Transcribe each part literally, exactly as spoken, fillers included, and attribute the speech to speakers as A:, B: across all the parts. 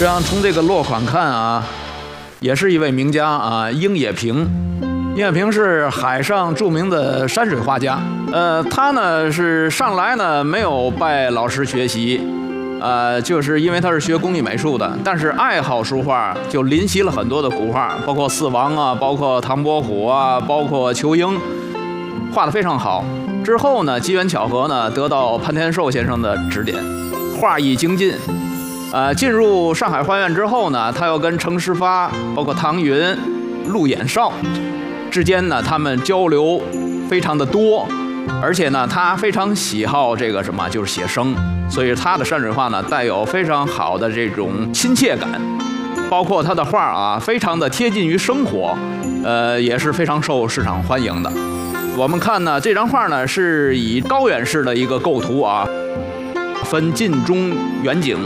A: 实际上从这个落款看啊，也是一位名家啊，鹰野平。鹰野平是海上著名的山水画家。呃，他呢是上来呢没有拜老师学习，呃，就是因为他是学工艺美术的，但是爱好书画，就临习了很多的古画，包括四王啊，包括唐伯虎啊，包括仇英，画得非常好。之后呢，机缘巧合呢，得到潘天寿先生的指点，画艺精进。呃，进入上海画院之后呢，他又跟程十发、包括唐云、陆衍绍之间呢，他们交流非常的多，而且呢，他非常喜好这个什么，就是写生，所以他的山水画呢，带有非常好的这种亲切感，包括他的画啊，非常的贴近于生活，呃，也是非常受市场欢迎的。我们看呢，这张画呢是以高远式的一个构图啊，分近中远景。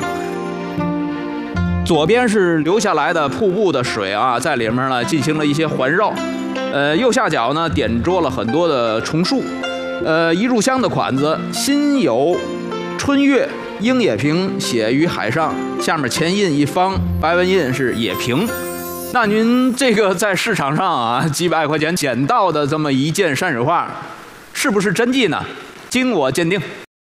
A: 左边是流下来的瀑布的水啊，在里面呢进行了一些环绕。呃，右下角呢点缀了很多的重树。呃，一炷香的款子，心有春月，鹰野平写于海上，下面前印一方，白文印是野平。那您这个在市场上啊几百块钱捡到的这么一件山水画，是不是真迹呢？经我鉴定。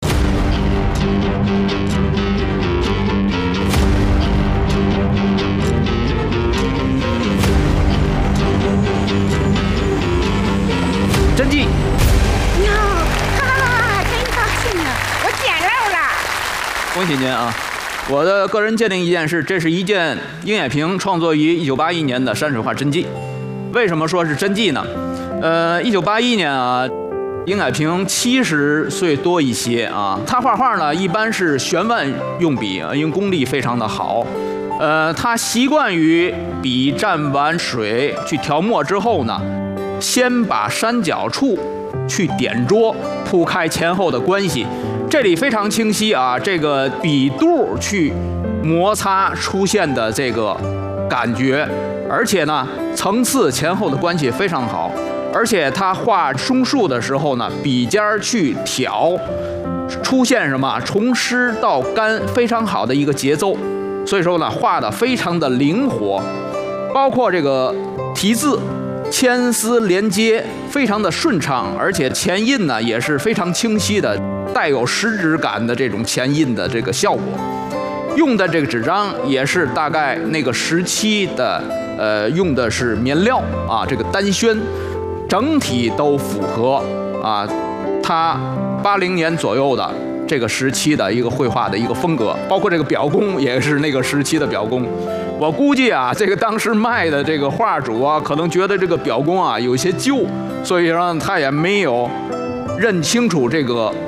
A: 真迹。
B: 哟，哈哈，真高兴啊！我捡漏了。
A: 恭喜您啊！我的个人鉴定意见是，这是一件鹰野平创作于一九八一年的山水画真迹。为什么说是真迹呢？呃，一九八一年啊，鹰野平七十岁多一些啊。他画画呢，一般是悬腕用笔，因为功力非常的好。呃，他习惯于笔蘸完水去调墨之后呢，先把山脚处去点缀，铺开前后的关系。这里非常清晰啊，这个笔肚去摩擦出现的这个感觉，而且呢，层次前后的关系非常好。而且他画松树的时候呢，笔尖去挑，出现什么从湿到干非常好的一个节奏。所以说呢，画的非常的灵活，包括这个题字。牵丝连接非常的顺畅，而且前印呢也是非常清晰的，带有实质感的这种前印的这个效果。用的这个纸张也是大概那个时期的，呃，用的是棉料啊，这个丹宣，整体都符合啊，他八零年左右的这个时期的一个绘画的一个风格，包括这个表工也是那个时期的表工。我估计啊，这个当时卖的这个画主啊，可能觉得这个表工啊有些旧，所以让他也没有认清楚这个